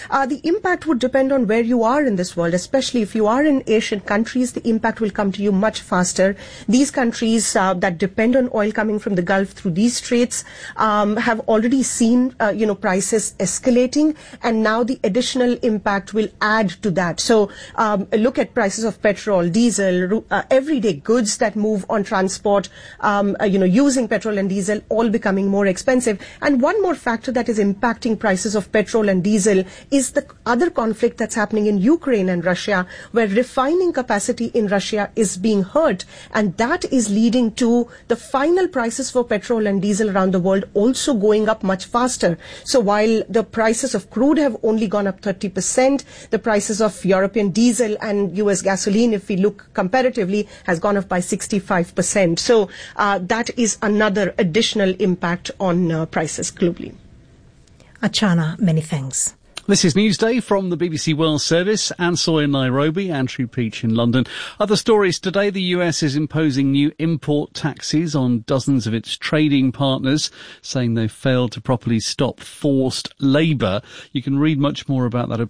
the impact would depend on where you are in this world, especially if you are in Asian countries, the impact will come to you much faster. These countries that depend on oil coming from the Gulf through these straits have already seen, prices escalating, and now the additional impact will add to that. So look at prices of petrol, diesel, everyday goods that move on transport, using petrol and diesel, all becoming more expensive. And one more factor that is impacting prices of petrol and diesel is the other conflict that's happening in Ukraine and Russia, where refining capacity in Russia is being hurt, and that is leading to the final prices for petrol and diesel around the world also going up much faster. So while the prices of crude have only gone up 30%, the prices of European diesel and US gasoline, if we look comparatively, has gone up by 65%. So that is another additional impact on prices globally. Achana, many thanks. This is Newsday from the BBC World Service. Ansoy in Nairobi, Andrew Peach in London. Other stories today, the US is imposing new import taxes on dozens of its trading partners, saying they've failed to properly stop forced labour. You can read much more about that at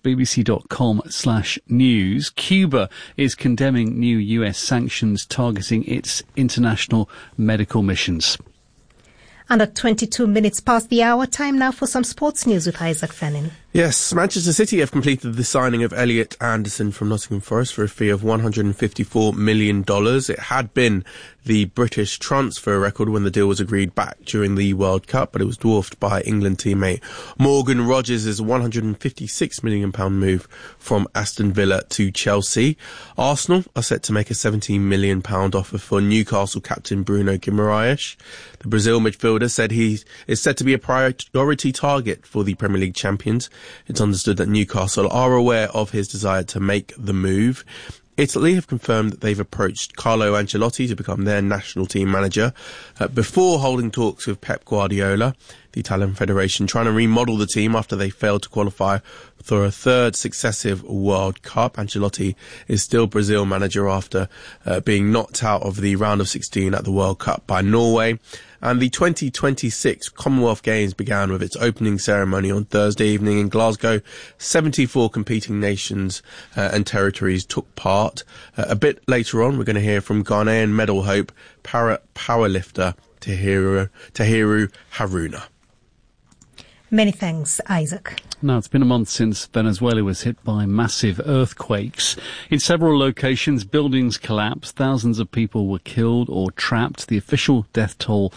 bbc.com/news. Cuba is condemning new US sanctions targeting its international medical missions. And at 22 minutes past the hour, time now for some sports news with Isaac Fennin. Yes, Manchester City have completed the signing of Elliot Anderson from Nottingham Forest for a fee of $154 million. It had been the British transfer record when the deal was agreed back during the World Cup, but it was dwarfed by England teammate Morgan Rogers' £156 million move from Aston Villa to Chelsea. Arsenal are set to make a £17 million offer for Newcastle captain Bruno Guimaraes. The Brazil midfielder said he is set to be a priority target for the Premier League champions. It's understood that Newcastle are aware of his desire to make the move. Italy have confirmed that they've approached Carlo Ancelotti to become their national team manager before holding talks with Pep Guardiola. The Italian Federation trying to remodel the team after they failed to qualify for a third successive World Cup. Ancelotti is still Brazil manager after being knocked out of the round of 16 at the World Cup by Norway. And the 2026 Commonwealth Games began with its opening ceremony on Thursday evening in Glasgow. 74 competing nations and territories took part. A bit later on, we're going to hear from Ghanaian medal hope powerlifter Tahiru Haruna. Many thanks, Isaac. Now, it's been a month since Venezuela was hit by massive earthquakes. In several locations, buildings collapsed. Thousands of people were killed or trapped. The official death toll,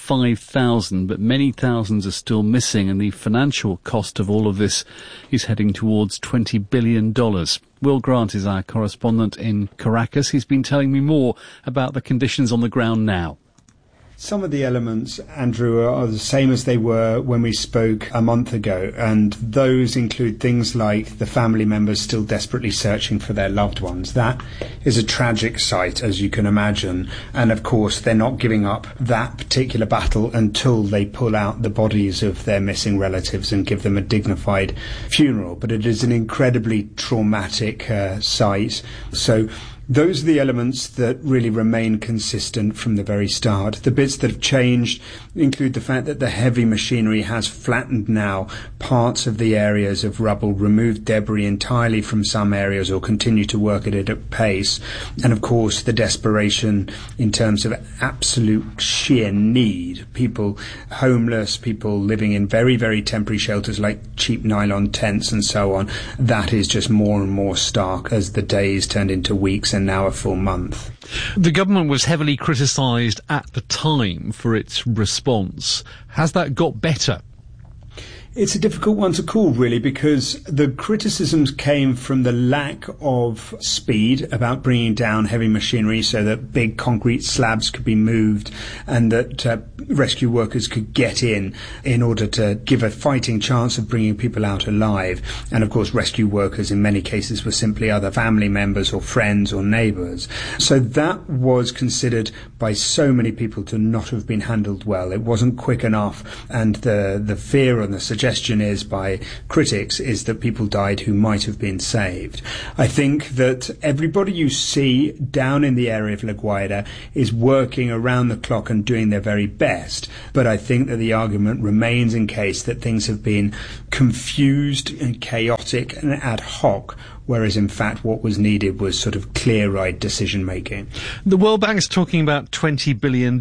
5,000, but many thousands are still missing, and the financial cost of all of this is heading towards $20 billion. Will Grant is our correspondent in Caracas. He's been telling me more about the conditions on the ground now. Some of the elements, Andrew, are the same as they were when we spoke a month ago, and those include things like the family members still desperately searching for their loved ones. That is a tragic sight, as you can imagine, and of course they're not giving up that particular battle until they pull out the bodies of their missing relatives and give them a dignified funeral. But it is an incredibly traumatic sight. So those are the elements that really remain consistent from the very start. The bits that have changed include the fact that the heavy machinery has flattened now parts of the areas of rubble, removed debris entirely from some areas, or continue to work at it at pace. And of course, the desperation in terms of absolute sheer need. People homeless, people living in very, very temporary shelters like cheap nylon tents and so on. That is just more and more stark as the days turned into weeks and now a full month. The government was heavily criticised at the time for its response. Has that got better? It's a difficult one to call, really, because the criticisms came from the lack of speed about bringing down heavy machinery so that big concrete slabs could be moved and that rescue workers could get in order to give a fighting chance of bringing people out alive. And, of course, rescue workers in many cases were simply other family members or friends or neighbours. So that was considered by so many people to not have been handled well. It wasn't quick enough, and the fear and the suggestion is by critics is that people died who might have been saved. I think that everybody you see down in the area of La Guaira is working around the clock and doing their very best, but I think that the argument remains in case that things have been confused and chaotic and ad hoc, whereas in fact what was needed was sort of clear-eyed decision-making. The World Bank's talking about $20 billion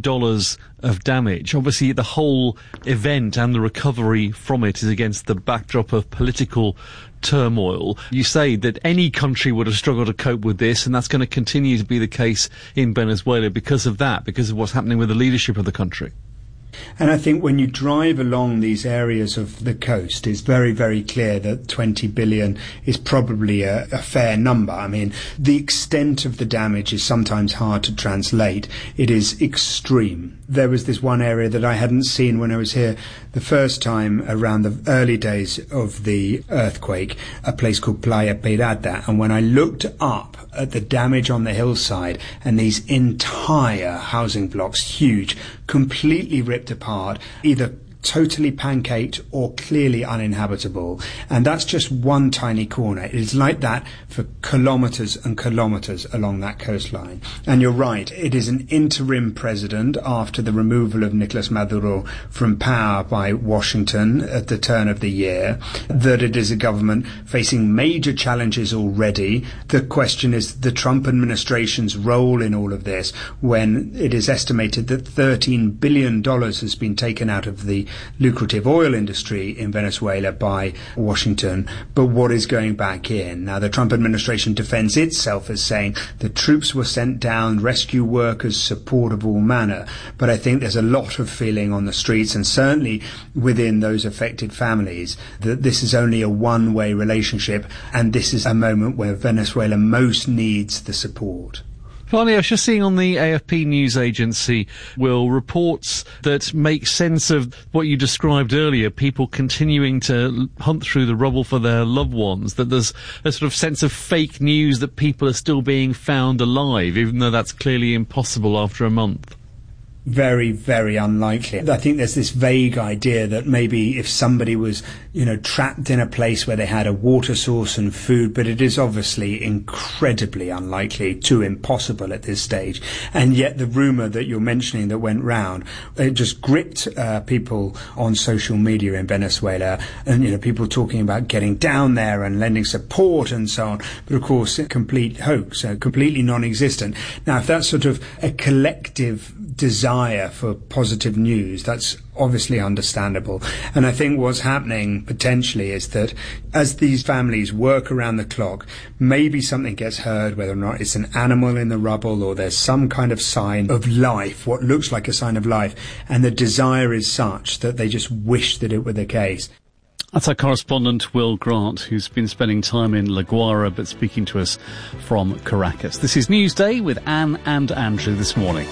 of damage. Obviously, the whole event and the recovery from it is against the backdrop of political turmoil. You say that any country would have struggled to cope with this, and that's going to continue to be the case in Venezuela because of that, because of what's happening with the leadership of the country. And I think when you drive along these areas of the coast, it's very, very clear that 20 billion is probably a fair number. I mean, the extent of the damage is sometimes hard to translate. It is extreme. There was this one area that I hadn't seen when I was here the first time around the early days of the earthquake, a place called Playa Pirata. And when I looked up at the damage on the hillside and these entire housing blocks, huge, completely ripped apart, either totally pancaked or clearly uninhabitable. And that's just one tiny corner. It is like that for kilometres and kilometres along that coastline. And you're right, it is an interim president after the removal of Nicolas Maduro from power by Washington at the turn of the year, that it is a government facing major challenges already. The question is the Trump administration's role in all of this, when it is estimated that $13 billion has been taken out of the lucrative oil industry in Venezuela by Washington, but what is going back in? Now, the Trump administration defends itself as saying the troops were sent down, rescue workers, support of all manner, but I think there's a lot of feeling on the streets, and certainly within those affected families, that this is only a one-way relationship, and this is a moment where Venezuela most needs the support. Finally, I was just seeing on the AFP news agency, Will, reports that make sense of what you described earlier, people continuing to hunt through the rubble for their loved ones, that there's a sort of sense of fake news that people are still being found alive, even though that's clearly impossible after a month. Very, very unlikely. I think there's this vague idea that maybe if somebody was, trapped in a place where they had a water source and food, but it is obviously incredibly unlikely, too impossible at this stage. And yet the rumour that you're mentioning that went round, it just gripped people on social media in Venezuela, and, people talking about getting down there and lending support and so on. But of course, a complete hoax, completely non-existent. Now, if that's sort of a collective desire for positive news, that's obviously understandable. And I think what's happening potentially is that as these families work around the clock, maybe something gets heard, whether or not it's an animal in the rubble or there's some kind of sign of life, what looks like a sign of life, and the desire is such that they just wish that it were the case. That's our correspondent, Will Grant, who's been spending time in La Guaira but speaking to us from Caracas. This is Newsday with Anne and Andrew this morning.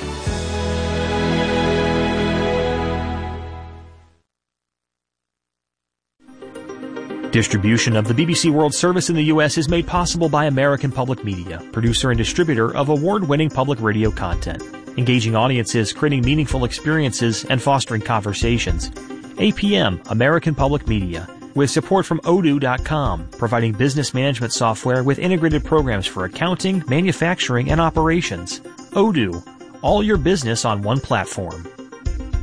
Distribution of the BBC World Service in the U.S. is made possible by American Public Media, producer and distributor of award-winning public radio content, engaging audiences, creating meaningful experiences, and fostering conversations. APM, American Public Media, with support from Odoo.com, providing business management software with integrated programs for accounting, manufacturing, and operations. Odoo, all your business on one platform.